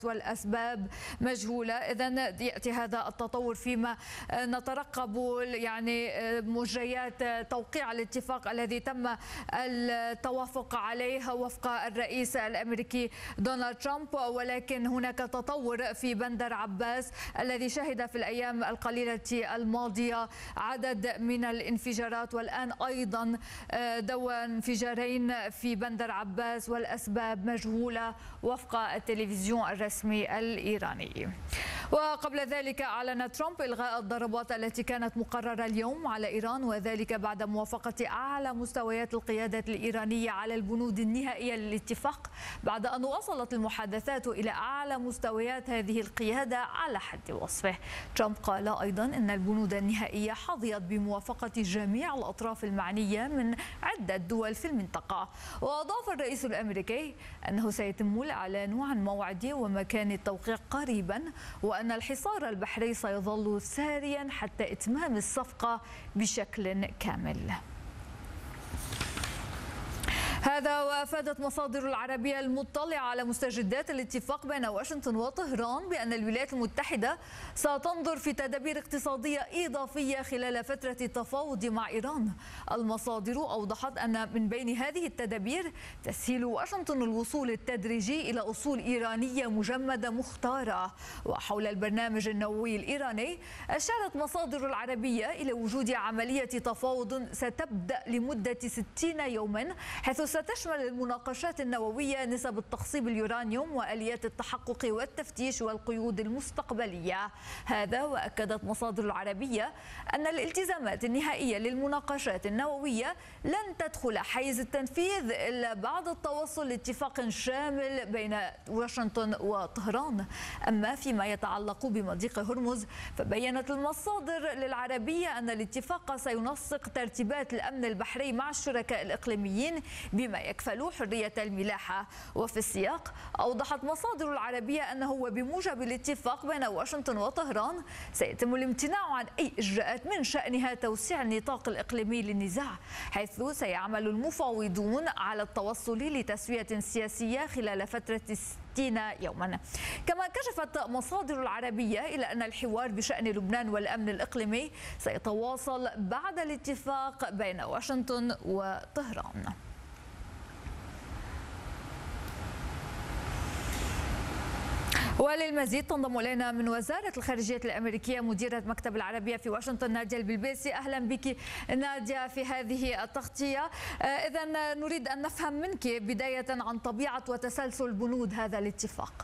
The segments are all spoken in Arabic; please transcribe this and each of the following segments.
والأسباب مجهولة. إذن يأتي هذا التطور فيما نترقب مجريات توقيع الاتفاق الذي تم التوافق عليه وفق الرئيس الأمريكي دونالد ترامب، ولكن هناك تطور في بندر عباس الذي شهد في الأيام القليلة الماضية عدد من الانفجارات، والآن أيضا دوى انفجارين في بندر عباس والأسباب مجهولة وفق التلفزيون الرسمي الإيراني. وقبل ذلك أعلن ترامب إلغاء الضربات التي كانت مقررة اليوم على إيران، وذلك بعد موافقة أعلى مستويات القيادة الإيرانية على البنود النهائية للاتفاق، بعد أن وصلت المحادثات إلى أعلى مستويات هذه القيادة على حد وصفه. ترامب قال أيضا أن البنود النهائية حظيت بموافقة جميع الأطراف المعنية من عدة دول في المنطقة. وأضاف الرئيس الأمريكي أنه سيتم الإعلان عن موعد ومكان التوقيع قريبا، وأن الحصار البحري سيظل ساريا حتى إتمام الصفقة بشكل كامل. هذا وأفادت مصادر العربية المطلعة على مستجدات الاتفاق بين واشنطن وطهران بأن الولايات المتحدة ستنظر في تدابير اقتصادية إضافية خلال فترة التفاوض مع إيران. المصادر أوضحت أن من بين هذه التدابير تسهيل واشنطن الوصول التدريجي إلى أصول إيرانية مجمدة مختارة. وحول البرنامج النووي الإيراني أشارت مصادر العربية إلى وجود عملية تفاوض ستبدأ لمدة 60 يوما، حيث ستشمل المناقشات النووية نسب التخصيب اليورانيوم وآليات التحقق والتفتيش والقيود المستقبلية. هذا وأكدت مصادر العربية أن الالتزامات النهائية للمناقشات النووية لن تدخل حيز التنفيذ إلا بعد التوصل لاتفاق شامل بين واشنطن وطهران. أما فيما يتعلق بمضيق هرمز، فبينت المصادر للعربية أن الاتفاق سينسق ترتيبات الأمن البحري مع الشركاء الإقليميين بما يكفل حرية الملاحة. وفي السياق أوضحت مصادر العربية أنه وبموجب الاتفاق بين واشنطن وطهران سيتم الامتناع عن أي إجراءات من شأنها توسيع النطاق الإقليمي للنزاع، حيث سيعمل المفاوضون على التوصل لتسوية سياسية خلال فترة 60 يوما. كما كشفت مصادر العربية إلى أن الحوار بشأن لبنان والأمن الإقليمي سيتواصل بعد الاتفاق بين واشنطن وطهران. وللمزيد تنضم إلينا من وزارة الخارجية الأمريكية مديرة مكتب العربية في واشنطن نادية البلبيسي. أهلا بك نادية في هذه التغطية. إذن نريد أن نفهم منك بداية عن طبيعة وتسلسل بنود هذا الاتفاق.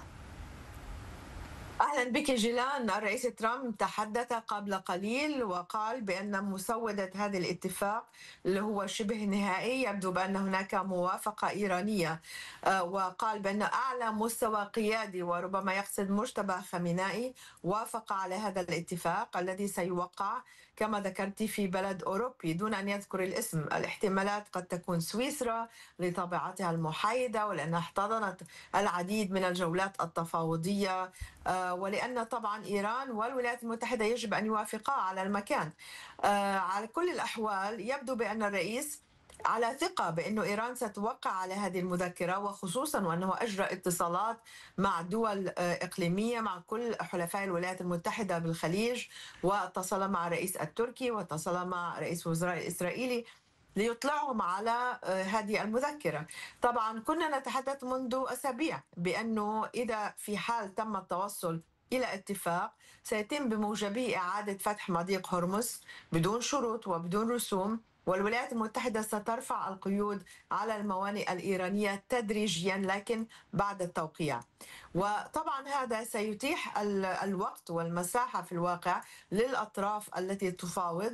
أهلا بك جيلان. الرئيس ترامب تحدث قبل قليل وقال بأن مسودة هذا الاتفاق اللي هو شبه نهائي يبدو بأن هناك موافقة إيرانية، وقال بأن أعلى مستوى قيادي وربما يقصد مجتبى خامنائي وافق على هذا الاتفاق الذي سيوقع كما ذكرت في بلد أوروبي دون أن يذكر الاسم. الاحتمالات قد تكون سويسرا لطبيعتها المحايدة ولأنها احتضنت العديد من الجولات التفاوضية، ولأن طبعا إيران والولايات المتحدة يجب أن يوافقا على المكان. على كل الأحوال يبدو بأن الرئيس على ثقة بأنه إيران ستوقع على هذه المذكرة، وخصوصا وأنه أجرى اتصالات مع دول إقليمية مع كل حلفاء الولايات المتحدة بالخليج، واتصل مع الرئيس التركي واتصل مع رئيس الوزراء الإسرائيلي ليطلعهم على هذه المذكرة. طبعا كنا نتحدث منذ أسابيع بأنه إذا في حال تم التوصل إلى اتفاق سيتم بموجبه إعادة فتح مضيق هرمز بدون شروط وبدون رسوم، والولايات المتحدة سترفع القيود على الموانئ الإيرانية تدريجيا لكن بعد التوقيع. وطبعا هذا سيتيح الوقت والمساحة في الواقع للأطراف التي تفاوض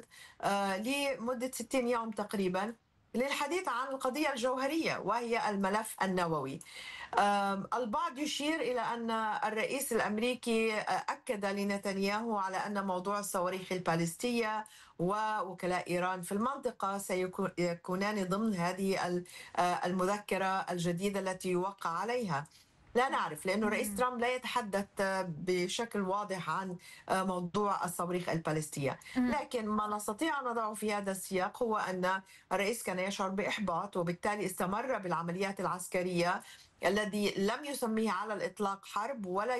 لمدة 60 يوم تقريبا للحديث عن القضية الجوهرية وهي الملف النووي. البعض يشير إلى أن الرئيس الأمريكي أكد لنتنياهو على أن موضوع الصواريخ البالستية ووكلاء إيران في المنطقة سيكونان ضمن هذه المذكرة الجديدة التي يوقع عليها. لا نعرف لأنه رئيس ترامب لا يتحدث بشكل واضح عن موضوع الصواريخ البالستية، لكن ما نستطيع أن نضعه في هذا السياق هو أن الرئيس كان يشعر بإحباط وبالتالي استمر بالعمليات العسكرية الذي لم يسميه على الإطلاق حرب ولا